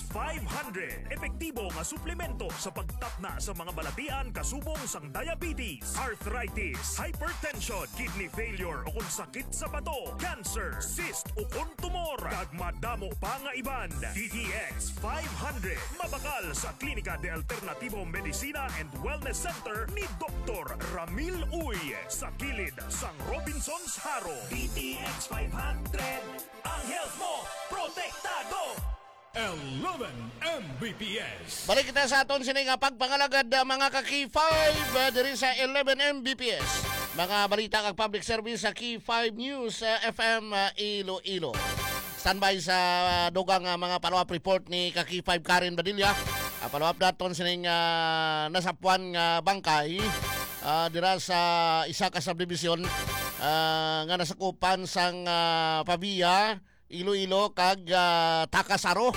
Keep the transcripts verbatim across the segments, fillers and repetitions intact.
five hundred. Epektibo nga suplemento sa pagtapna sa mga balatian kasubong sang diabetes, arthritis, hypertension, kidney failure o kung sakit sa bato, cancer, cyst o kung tumor, kag madamo pa nga iban. D T X five hundred. Mabakal sa Klinika de Alternativo Medicina and Wellness Center ni Doktor Ramil Uy sa kilid sang Robinsons Haro. D T X five hundred. Ang health mo, protektado! eleven M B P S. Balik kita sa aton sini nga pagpangalagad uh, mga ka-Key five uh, diri sa eleven M B P S. Mga balita kag public service sa Key five News uh, F M uh, Iloilo. Standby sa uh, dugang uh, mga follow-up report ni ka-Key five Karen Badilla. Uh, follow-up daton sining uh, nasapuan nga uh, bangkay uh, dira sa isa ka subdivision uh, nga nasakupan sang uh, Pavia, Iloilo kag uh, Takasaro.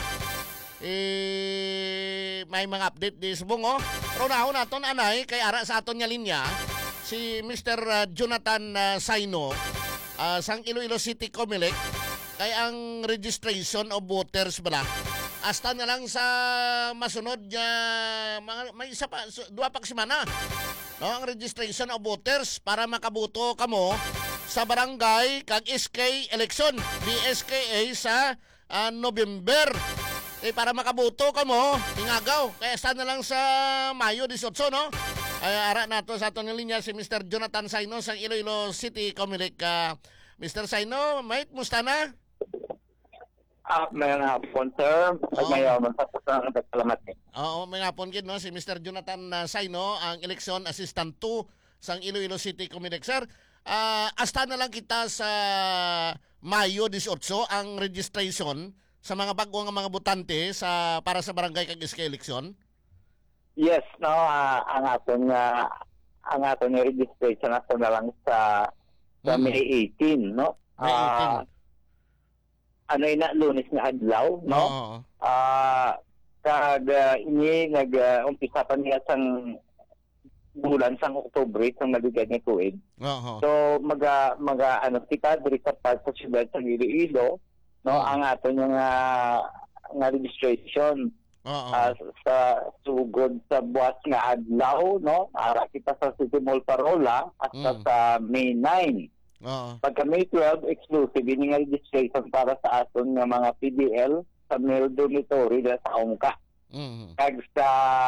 Eh, may mga update di subong oh. Pero nahon naton anay kay ara sa aton nga linya si Mister Uh, Jonathan uh, Saino uh, sang Iloilo City Comelec kay ang registration of voters bala hasta na lang sa masunod nga mga may isa pa duha pa semana. No, ang registration of voters para makaboto kamo sa barangay kag S K election B S K A sa uh, November. Eh para makaboto kamo ingagaw kaya sa na lang sa Mayo eighteen no. Ay ara nato sa aton nga linya si Mister Jonathan Saino sa Iloilo City Comelec. Uh, Mister Saino, mate, musta na? Ah, may nga hapon, sir. At may yaman sa pasang salamat eh. Oo, may hapon gid no si Mister Jonathan uh, Saino, ang election assistant two sang Iloilo City Comelec. Sir, uh, hasta na lang kita sa Mayo eighteen ang registration sa mga bago nga mga botante sa para sa barangay kag S K election. Yes, no, uh, ang aton nga uh, ang aton nga registration na na lang sa sa Hmm. May eighteen, no? May eighteen. Ah, ano ina Lunes nga adlaw, no? Oo. Ah, kag uh, ini nag-umpisa pa niya sang bulan sang Oktubre sang nabigyan ni tuig. Oo. So maga maga ano kita diri sa part sa siyudad sa Iloilo, no, Mm. ang aton nga nga registration Oo. uh, sa sugod sa buwas nga adlaw, no, ara kita sa City Mall Parola hasta Mm. sa May nine. Oo. Pagka May twelve, exclusive ini nga registration para sa aton nga mga P D L sa male dormitory dito sa Ongka. Mhm. Kag sa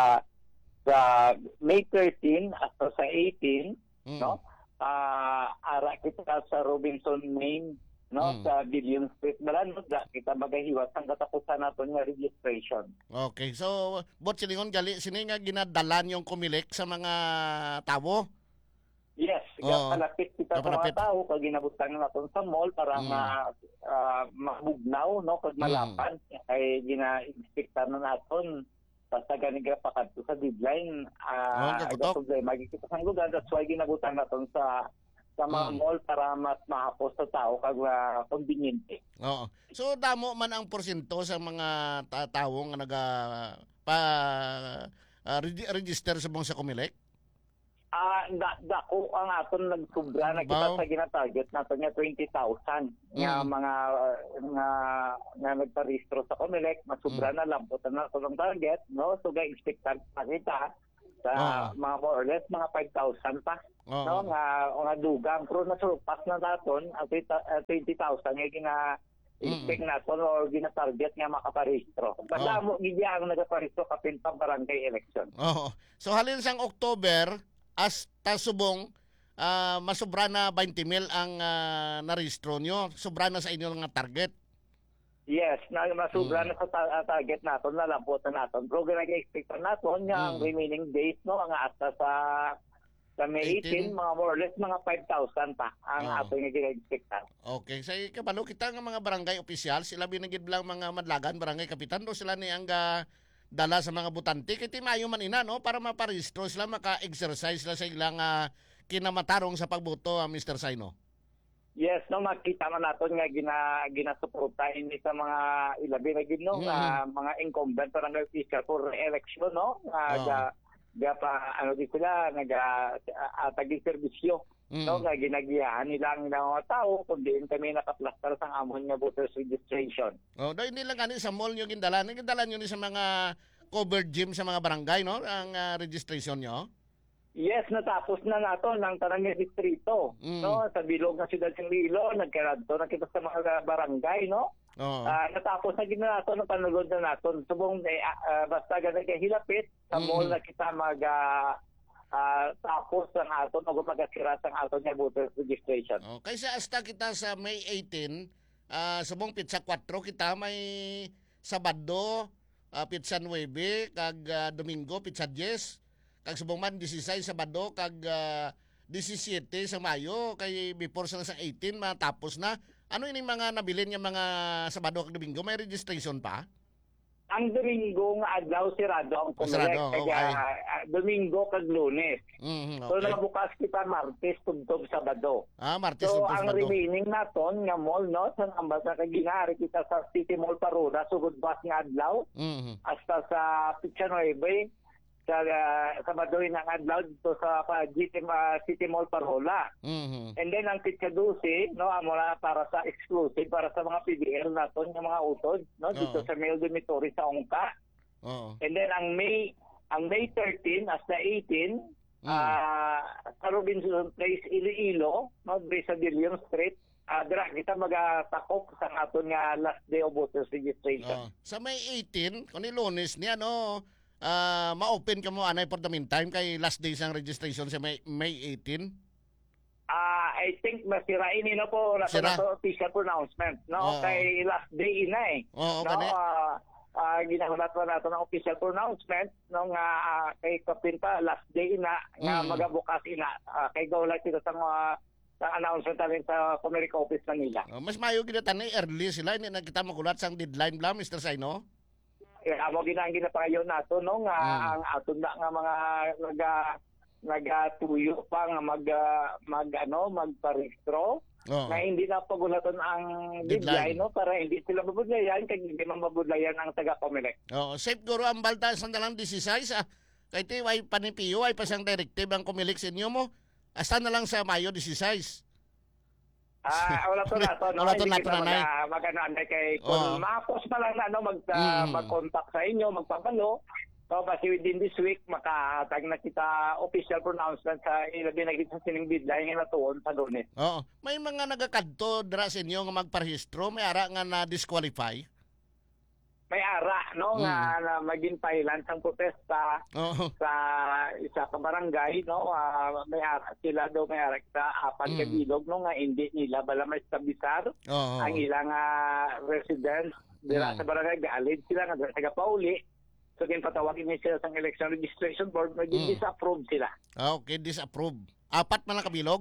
sa May thirteen hasta sa eighteen, Mm. no, ah ara kita sa Robinson Main, no, Mm. sa Billion Street balan, no, da kita magahiwas ang katapusan naton nga registration. Okay. So, bot silingon gali sini nga ginadalan yung Comelec sa mga tawo. Yes, Oo. oh, palapit kita sa Palapit. mga tao kag ginabutan naton sa mall para Mm. ma ah, mabugnaw, no, kag malapan ay gina-inspektar na naton basta ganiga pa kadto sa deadline. Oh, Ah, kabutok. aga problema kita sa lugar, that's why ginabutan naton sa sa mga Mm. mall para mas mahapos sa tao kag uh, conveniente. Oo. So, damo man ang porsyento sa mga ta- tawo nga naga pa ah, reg- register sa buong sa Comelec. Ah, da, dako ang aton nagsubra na kita Wow. sa gina-target naton nga twenty thousand nga Mm. mga uh, nga nga nagparehistro sa Comelec, masubra Mm. na lang po na ang target, no? So ga-expectan pa kita sa Ah. mga more or less mga five thousand pa. Oo. No, nga nga dugang pero nasurpas na naton ang twenty thousand nga gina expect naton or gina-target nga makaparehistro. Madamo gid ang nagaparehistro kapin pa barangay election. Oo. So, halin sang October hasta subong ah, masubra na twenty mil ang uh, narehistro nyo. Sobra na sa inyo nga target. Yes, na masubra Mm. na sa ta- uh, target naton, nalabot na naton. Pero ginag-expect na naton nga ang Mm. remaining days, no, ang hasta sa sa May eighteen. eighteen, mga more or less mga five thousand pa ang Oo. ato nga ginag-expect. Okay. Sa ikabalo, kita nga mga barangay opisyal, sila binagid lang mga madlagan, barangay kapitan, do sila ni ang ga- dala sa mga butante. Kaya timayo man ina, no? Para maparehistro sila, maka-exercise sila sa ilang uh, kinamatarong sa pagboto, uh, Mister Saino. Yes, no, makita man naton nga gina ginasuporta ini sa mga ilabi na gid, no, Mm. nga mga incumbent barangay official for election, no, nga Oo. ga, ga pa ano di sila naga uh, taging serbisyo Mm. no nga ginagiyahan nila ang ilang mga tao kung diin kami nakaplastar sa amon nga voters registration. Oh, do hindi lang kani sa mall nyo gindalan. Gindalan nyo ni sa mga covered gym sa mga barangay, no? Ang ah, registration nyo. Yes, natapos na nato ng tanang nga distrito, Mm. no, sa bilog ng siyudad ng Iloilo, nagkaradto na kita sa mga barangay, no. Oo. Ah, natapos na gina nato ng panulod na nato subong eh, ah, basta ganun kay hilapit sa Mm. mall na kita mag ah, ah, tapos ang aton o magasirat ang aton nga voters registration. Oh, kaysa hasta kita sa May eighteen, ah subong Pizza four kita may Sabado, ah, Pizza nine, kag ah, Domingo Pizza ten, kag subong man sixteen Sabado kag ah, seventeen sa Mayo kay before sa sa eighteen matapos na. Ano ini mga nabilin nga mga Sabado kag Domingo may registration pa? Ang Domingo nga adlaw sirado ang Sirado, Comelec, kaya okay. ah, Domingo kag Lunes. Mhm, So okay. nakabukas kita Martes tugtog Sabado. Ah, Martes So ug ang Sabado. remaining naton nga mall no sa ambasa kay ginari kita sa City Mall Parura sugod bus nga adlaw Mhm. hasta sa Pizza nueve sa uh, Sabado ng adlaw dito sa pa, G T, uh, City Mall Parola. Mhm. And then ang Pizza twelve no amo na para sa exclusive para sa mga P D L naton nga mga utod no dito Oo. sa male dormitory sa Ongka. Oo. And then ang May ang May thirteen hasta eighteen Mm. ah sa Robinson Place Iloilo, no, sa Dilion Street, ah dira kita magatakop sa aton nga last day of voters registration. Oh. Sa May eighteen, kung ni Lunes niya, no, ah ma-open ka mo anay for the meantime kay last day sang registration sa May, May eighteen. Ah I think masirain ni no po na Sira. to official pronouncement, Oo. no, kay last day ina eh. Oo, no, gani. ah uh, ginahulat pa nato ng official pronouncement no nga ah, kay Kapinta last day ina nga Mm. magabukas ina Ah, kay gawlat kita sa mga sa announcement natin sa Comerica Office Manila. Oh, mas mayo gid tan early sila hindi na kita magulat sang deadline bla Mister Saino. Eh, amo ginang ginapangayon nato no nga Mm. ang aton na nga mga naga nagatuyo pa nga mag ah, mag ano magparehistro Oo. na hindi na pagulaton ang Deadline. deadline no para hindi sila mabudlayan kay hindi man mabudlayan ang taga Comelec. Oo, safe guro ang balta sa dalang sixteen ah. Kay ti way panipiyo ay pasang directive ang kumilik sa inyo mo. Hasta na lang sa Mayo sixteen. Ah, wala to nato no. Wala to Hindi nato, kita nanay. mag- mag-ano anay kay Oo. kung mapos pa lang na ano mag ah, Mm. mag-contact sa inyo, magpapalo. So basi within this week makatag na kita official pronouncement sa ilabi na kita sa sining deadline nga natuon sa Lunes. Oo. May mga nagakadto dira sa inyo nga magparehistro, may ara nga na disqualify. May ara no Mm. nga na maging pailan sang protesta Oo. sa isa ka barangay no ah, may ara sila daw may ara sa apat ka Mm. bilog no nga hindi nila bala may establisar Oo. ang ilang ah, residents dira Mm. sa barangay gaalid sila nga dira sa Gapauli. So ginpatawagin ni sila sa election registration board maging Mm. disapprove sila. Ah, okay, disapprove. Apat man lang kabilog.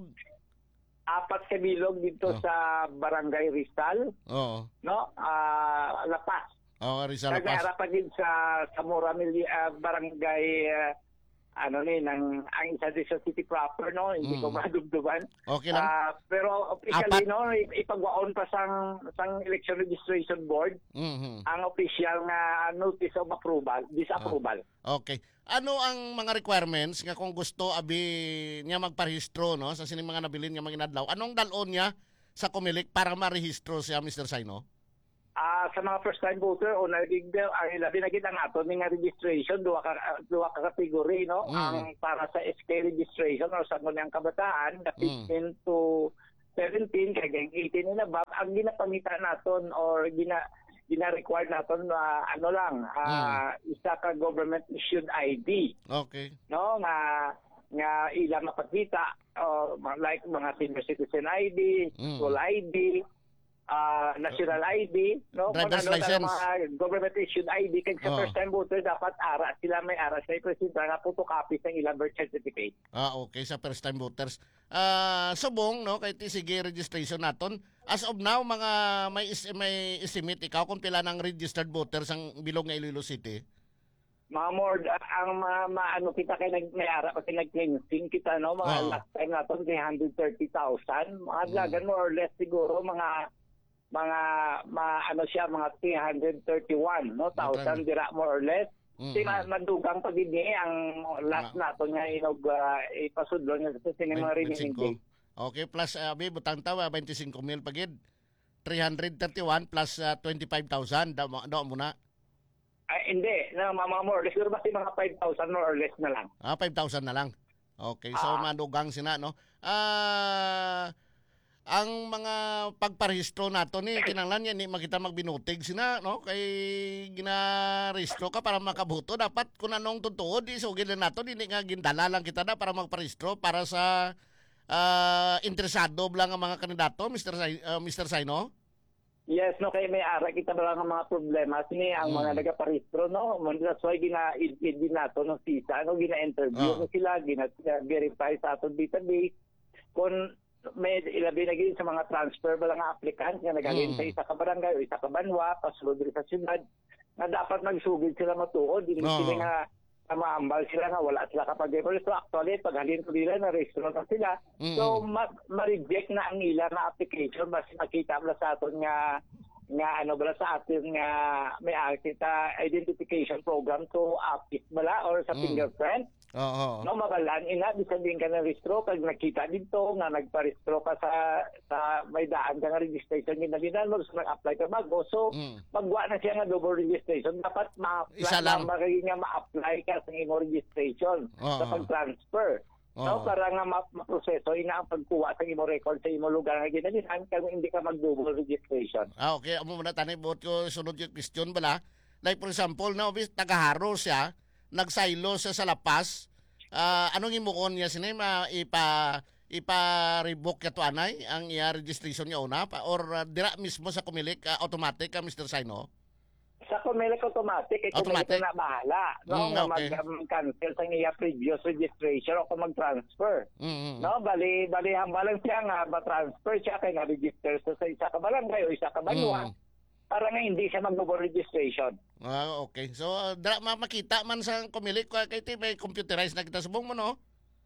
Apat ka bilog dito Oh. sa barangay Rizal Oo. no ah Lapas. Oo, Rizal Kag Pas. harapan din sa Samora Mili ah, barangay ah, ano ni nang ang isa din sa city proper no hindi ko Mm. madugdugan. Okay lang. Ah, pero Apat. officially no ip- ipagwaon pa sang sang election registration board Mhm. ang official nga notice of approval, disapproval. Okay. Ano ang mga requirements nga kung gusto abi niya magparehistro no sa sining mga nabilin nga mga inadlaw? Anong dalon niya sa Comelec para marehistro siya Mister Saino? Ah, sa mga first time voter o nagigil ang labi na gid ang ato nga registration duha ka ah, duha ka category no Mm. ang para sa S K registration or sa mga kabataan na Mm. fifteen to seventeen kay gang eighteen na ba ang ginapamita naton or gina gina-require naton na ano lang ah, isa ka government issued I D Okay. no nga nga ilang mapakita or like mga senior citizen I D, Mm. school I D, ah, national I D, no? Driver's Kung ano, license. mga government issued I D kag sa Oh. first time voter dapat ara sila may ara sa presenta nga photocopy ng ilang birth certificate. Ah, okay sa first time voters. Ah, subong no kay ti sige registration naton. As of now mga may is, may estimate ikaw kung pila ng registered voters ang bilog nga Iloilo City. Mga more ah, ang mga maano kita kay nag may ara kasi nag-cleansing kita no mga Oo. last time naton three hundred thirty thousand mga Mm. lagan more or less siguro mga mga ma, ano siya mga three hundred thirty-one no thousand dira more or less. Mhm. Di ma- madugang pag ni ang last nato nga inog uh, ipasudlon nga sa sining mga remaining twenty-five. days. Okay, plus uh, abi butang tawa twenty-five mil pagid. three hundred thirty-one plus uh, twenty-five thousand daw mo daw mo na. Ay, hindi. Na, mga more or less. Siguro basta mga five thousand more or less na lang. Ah, five thousand na lang. Okay, so Ah. madugang sina no. Ah ang mga pagparehistro nato ni kinahanglan yan ni makita magbinutig sina no kay ginarehistro ka para makabuto dapat kun anong tutuod isugid na nato dili nga gindala lang kita na para magparehistro para sa ah, interesado lang ang mga kandidato Mister Sai, uh, Mister Saino. Yes, no, kaya may ara kita ba lang ang mga problema. Sini ang Mm. mga nagaparehistro, no? That's why gina-id din nato ng visa, no? Gina-interview Oh. no sila, gina-verify sa aton database. Kung may ilabi na gid sa mga transfer ba lang nga applicant nga nagaling Mm. sa isa ka barangay o isa ka banwa, pasulod rin sa syudad, na dapat magsugid sila matuod. Dili Oo. sila nga na maambal sila nga wala sila kapag so actually pag halin ko nila na rehistro na sila Mm-mm. so ma- ma-reject na ang ila na application basta makita mo sa aton nga nga ano bala sa atin nga may kita identification program to apis bala or sa Mm. fingerprint Oo. no magalan ina bisan din ka na rehistro pag nakita dito nga nagparehistro ka sa sa may daan ka nga registration ginaginan mo so nag-apply ka bago so Mm. magwa na siya nga double registration dapat ma-apply Isa lang. ma- magiging nga ma-apply ka sa imo registration Oo. sa pag-transfer Oo. no para nga ma- maproseso ina ang pagkuha sa imo record sa imo lugar nga ginaginan kung hindi ka mag-double registration. Ah, okay. Amo muna tanay buot ko sunod yung question bala. Like for example, na obvious tagaharo siya, nagsaylo siya sa lapas. Ah, anong imuon niya sini ma ipa ipa-revoke yato anay ang iya registration niya una pa or uh, dira mismo sa kumilik uh, automatic ka Mister Saino? Sa Comelec automatic, eh, Automatic? Comelec na bahala. No, Mm, nga okay. mag, mag-cancel sa iya previous registration o kung mag-transfer. Mm. No, bali, bali, hambalang siya nga, ba-transfer siya kay nga-register sa sa isa ka barangay o isa ka banwa. Mm. Para nga hindi siya mag-double registration. Ah, okay. So uh, dira ma makita man sa kumilik uh, kay ti may computerized na kita subong mo no?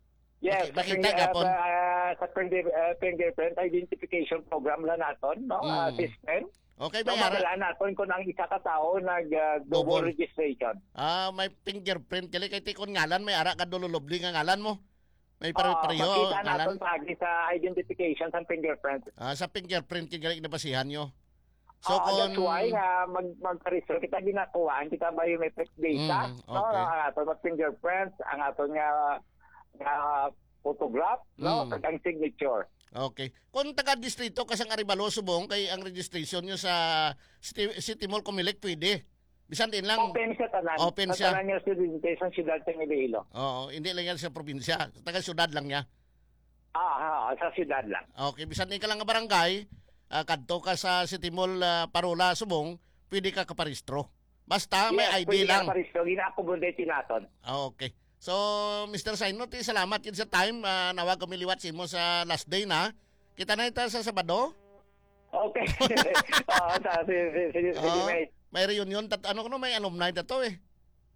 Yes, Maki- sa, makita finger- gapon. sa, uh, sa finger, uh, fingerprint identification program lang naton, no, uh, Mm. system. Okay, So, may ara. madala naton kung ang isa ka tao nag-double Double. registration. Ah, may fingerprint kali kay ti kon ngalan may ara ka dululubli nga ngalan mo. May pare Ah, pareho makita ngalan. naton pagi sa identification sa fingerprint. Ah, sa fingerprint kay na basihan nyo. So So, kung that's why nga mag mag-register kita ginakuhaan kita biometric data, Mm, no, okay. ang aton mga fingerprints, ang aton nga nga photograph, no, Mm. kag ang signature. okay. Kung taga distrito kasang Arevalo subong kay ang registration nyo sa City, City Mall Comelec pwede. Bisan din lang. Open siya tanan. Open Sa siya. tanan niya sa siyudad sa Iloilo. Oo, hindi lang yan sa probinsya. Taga syudad lang niya. Ah, ah, sa siyudad lang. Okay, bisan din ka lang nga barangay, ah, kadto ka sa City Mall ah, Parola subong, pwede ka kaparehistro. Basta may I D pwede lang. ka paristo, gina-accommodate naton. Ah, okay. So, Mister Saino, ti salamat yun sa time. Uh, nawag kami liwat mo sa last day na. Kita na ito sa Sabado. Okay. Oo, sa si si si si Ah, may may reunion. Tat, ano ko no, may alumni na to eh.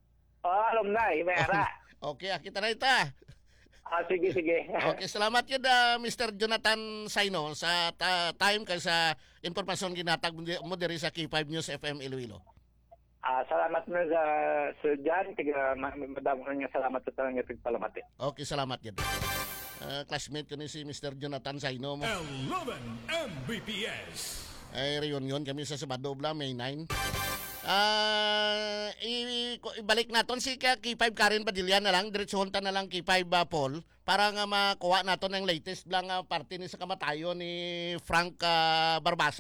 oh, alumni, may ara. Okay, ah, kita na ito. ah. Ah, sige, sige. Okay, salamat yun, ah, Mister Jonathan Saino, sa ta- time kay sa impormasyon ginatag mo diri sa K five News F M Iloilo. Ah, salamat na sa Sir John, tiga madamo nga salamat sa tanang nga pagpalamati. Okay, salamat yun. Ah, classmate ko ni si Mister Jonathan Saino mo. eleven M B P S. Ay, reunion kami sa Sabado bla, May nine. Ah, i- i- ibalik naton si K five Karen Padilla na lang, diretsohon ta na lang K five uh, Paul para nga makuha naton ang latest lang uh, parte ni sa kamatayo ni Frank uh, Barbasa.